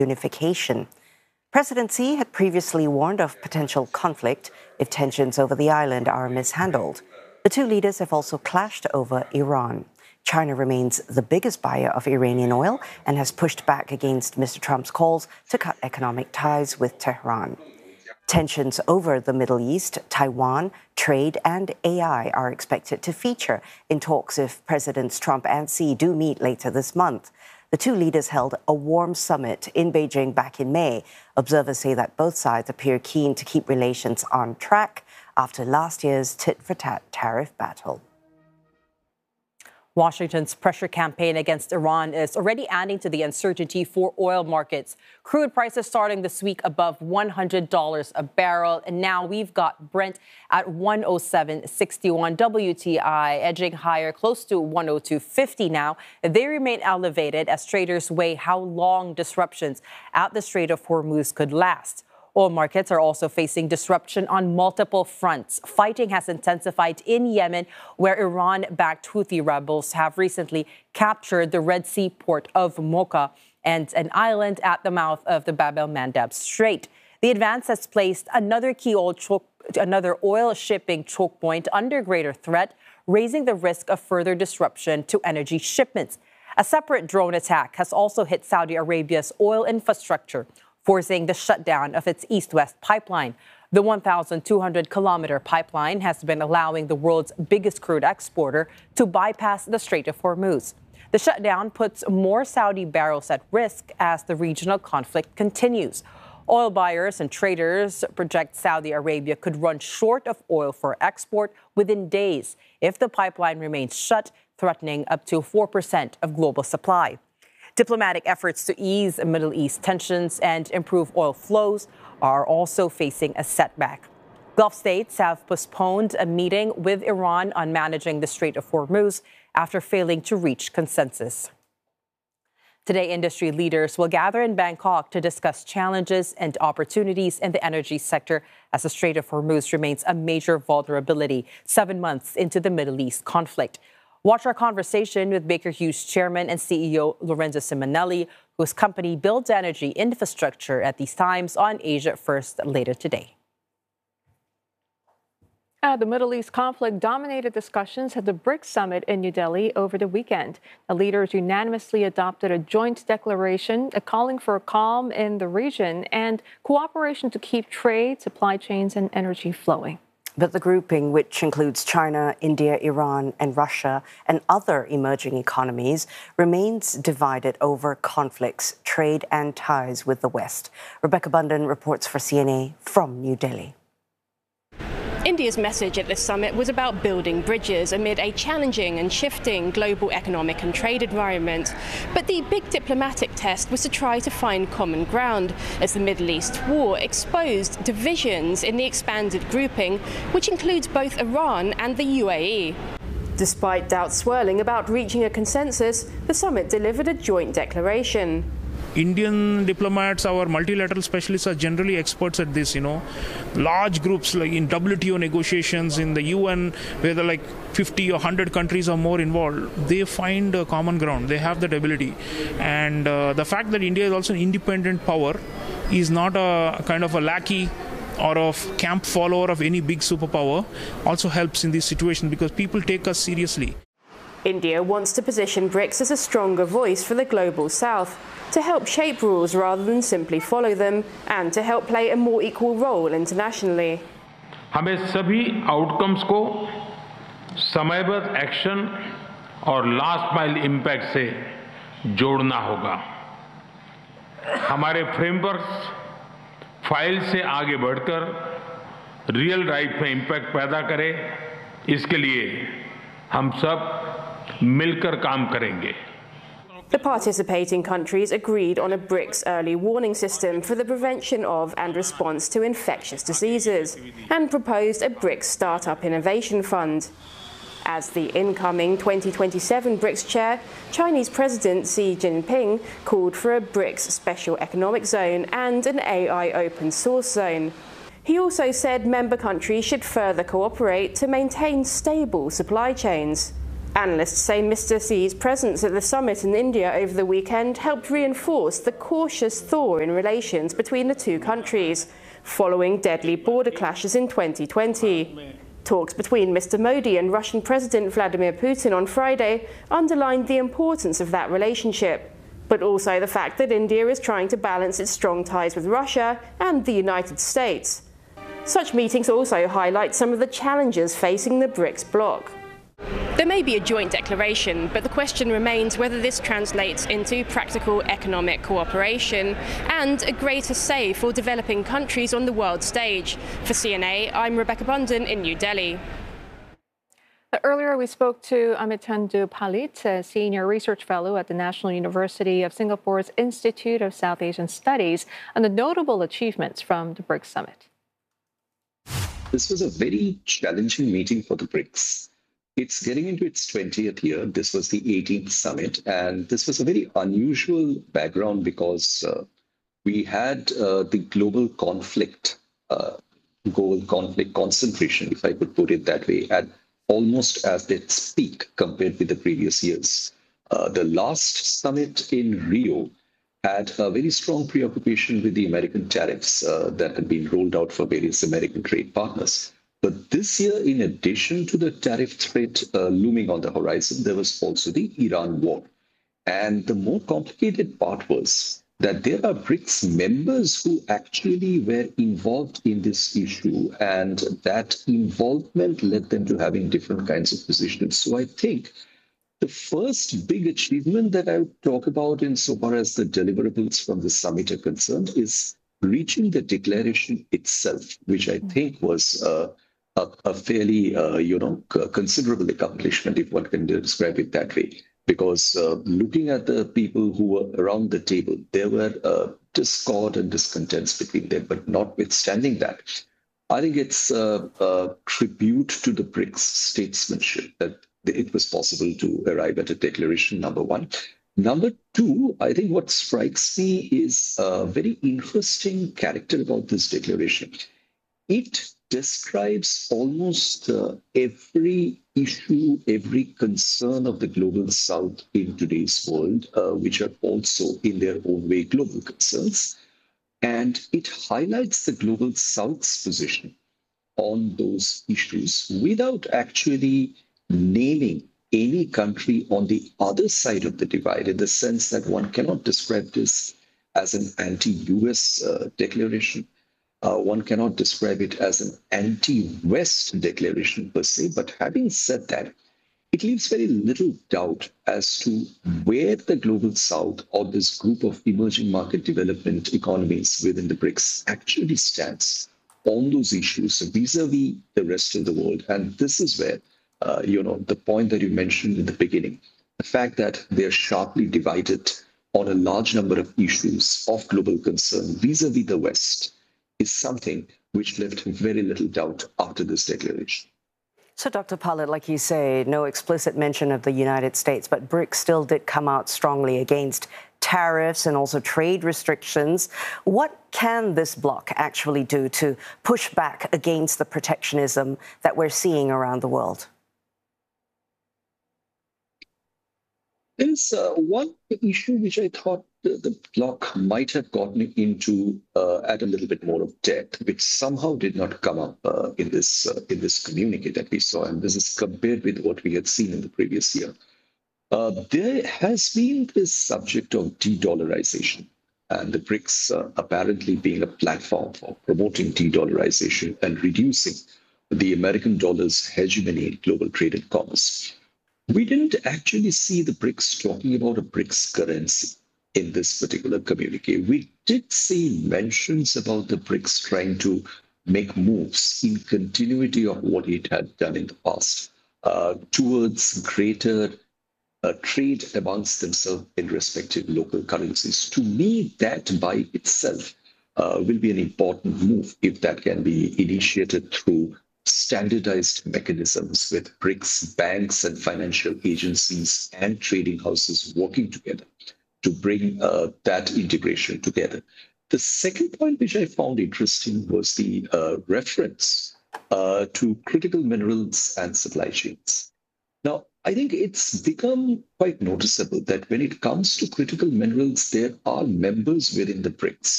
unification. President Xi had previously warned of potential conflict if tensions over the island are mishandled. The two leaders have also clashed over Iran. China remains the biggest buyer of Iranian oil and has pushed back against Mr. Trump's calls to cut economic ties with Tehran. Tensions over the Middle East, Taiwan, trade and AI are expected to feature in talks if Presidents Trump and Xi do meet later this month. The two leaders held a warm summit in Beijing back in May. Observers say that both sides appear keen to keep relations on track after last year's tit-for-tat tariff battle. Washington's pressure campaign against Iran is already adding to the uncertainty for oil markets. Crude prices starting this week above $100 a barrel. And now we've got Brent at 107.61, WTI edging higher, close to 102.50 now. They remain elevated as traders weigh how long disruptions at the Strait of Hormuz could last. Oil markets are also facing disruption on multiple fronts. Fighting has intensified in Yemen, where Iran-backed Houthi rebels have recently captured the Red Sea port of Mocha and an island at the mouth of the Bab el-Mandab Strait. The advance has placed another oil shipping choke point under greater threat, raising the risk of further disruption to energy shipments. A separate drone attack has also hit Saudi Arabia's oil infrastructure, forcing the shutdown of its east-west pipeline. The 1,200-kilometer pipeline has been allowing the world's biggest crude exporter to bypass the Strait of Hormuz. The shutdown puts more Saudi barrels at risk as the regional conflict continues. Oil buyers and traders project Saudi Arabia could run short of oil for export within days if the pipeline remains shut, threatening up to 4% of global supply. Diplomatic efforts to ease Middle East tensions and improve oil flows are also facing a setback. Gulf states have postponed a meeting with Iran on managing the Strait of Hormuz after failing to reach consensus. Today, industry leaders will gather in Bangkok to discuss challenges and opportunities in the energy sector as the Strait of Hormuz remains a major vulnerability 7 months into the Middle East conflict. Watch our conversation with Baker Hughes Chairman and CEO Lorenzo Simonelli, whose company builds energy infrastructure at these times, on Asia First later today. The Middle East conflict dominated discussions at the BRICS summit in New Delhi over the weekend. The leaders unanimously adopted a joint declaration calling for calm in the region and cooperation to keep trade, supply chains, and energy flowing. But the grouping, which includes China, India, Iran, and Russia, and other emerging economies, remains divided over conflicts, trade, and ties with the West. Rebecca Bundan reports for CNA from New Delhi. India's message at this summit was about building bridges amid a challenging and shifting global economic and trade environment. But the big diplomatic test was to try to find common ground, as the Middle East war exposed divisions in the expanded grouping, which includes both Iran and the UAE. Despite doubts swirling about reaching a consensus, the summit delivered a joint declaration. Indian diplomats, our multilateral specialists are generally experts at this, Large groups like in WTO negotiations, in the UN, where there are like 50 or 100 countries or more involved, they find a common ground. They have that ability. And the fact that India is also an independent power is not a kind of a lackey or a camp follower of any big superpower also helps in this situation because people take us seriously. India wants to position BRICS as a stronger voice for the global south, to help shape rules rather than simply follow them, and to help play a more equal role internationally. हमें सभी outcomes को समयबद्ध action और last mile impact से जोड़ना होगा। हमारे frameworks file से आगे बढ़कर रियल लाइफ में इम्पैक्ट पैदा करें, इसके लिए हम सब मिलकर काम करेंगे। The participating countries agreed on a BRICS early warning system for the prevention of and response to infectious diseases, and proposed a BRICS Startup Innovation Fund. As the incoming 2027 BRICS chair, Chinese President Xi Jinping called for a BRICS Special Economic Zone and an AI open source zone. He also said member countries should further cooperate to maintain stable supply chains. Analysts say Mr. Xi's presence at the summit in India over the weekend helped reinforce the cautious thaw in relations between the two countries, following deadly border clashes in 2020. Talks between Mr. Modi and Russian President Vladimir Putin on Friday underlined the importance of that relationship, but also the fact that India is trying to balance its strong ties with Russia and the United States. Such meetings also highlight some of the challenges facing the BRICS bloc. There may be a joint declaration, but the question remains whether this translates into practical economic cooperation and a greater say for developing countries on the world stage. For CNA, I'm Rebecca Bunden in New Delhi. Earlier, we spoke to Amitandhu Palit, a senior research fellow at the National University of Singapore's Institute of South Asian Studies, on the notable achievements from the BRICS summit. This was a very challenging meeting for the BRICS. It's getting into its 20th year. This was the 18th summit, and this was a very unusual background because we had the global conflict concentration, if I could put it that way, at almost at its peak compared with the previous years. The last summit in Rio had a very strong preoccupation with the American tariffs that had been rolled out for various American trade partners. But this year, in addition to the tariff threat looming on the horizon, there was also the Iran war. And the more complicated part was that there are BRICS members who actually were involved in this issue, and that involvement led them to having different kinds of positions. So I think the first big achievement that I would talk about insofar as the deliverables from the summit are concerned is reaching the declaration itself, which I think was a fairly, considerable accomplishment, if one can describe it that way. Because looking at the people who were around the table, there were discord and discontents between them. But notwithstanding that, I think it's a tribute to the BRICS statesmanship that it was possible to arrive at a declaration, number one. Number two, I think what strikes me is a very interesting character about this declaration. It describes almost every issue, every concern of the global south in today's world, which are also in their own way global concerns. And it highlights the global south's position on those issues without actually naming any country on the other side of the divide, in the sense that one cannot describe this as an anti-US declaration. One cannot describe it as an anti-West declaration per se, but having said that, it leaves very little doubt as to where the global south or this group of emerging market development economies within the BRICS actually stands on those issues vis-a-vis the rest of the world. And this is where, the point that you mentioned in the beginning, the fact that they're sharply divided on a large number of issues of global concern vis-a-vis the West, is something which left very little doubt after this declaration. So, Dr. Palit, like you say, no explicit mention of the United States, but BRICS still did come out strongly against tariffs and also trade restrictions. What can this bloc actually do to push back against the protectionism that we're seeing around the world? There's one issue which I thought the bloc might have gotten into at a little bit more of depth, which somehow did not come up in this communique that we saw, and this is compared with what we had seen in the previous year. There has been this subject of de-dollarization, and the BRICS apparently being a platform for promoting de-dollarization and reducing the American dollar's hegemony in global trade and commerce. We didn't actually see the BRICS talking about a BRICS currency in this particular communique. We did see mentions about the BRICS trying to make moves in continuity of what it had done in the past towards greater trade amongst themselves in respective local currencies. To me, that by itself will be an important move if that can be initiated through standardized mechanisms with BRICS banks and financial agencies and trading houses working together to bring that integration together. The second point which I found interesting was the reference to critical minerals and supply chains. Now, I think it's become quite noticeable that when it comes to critical minerals, there are members within the BRICS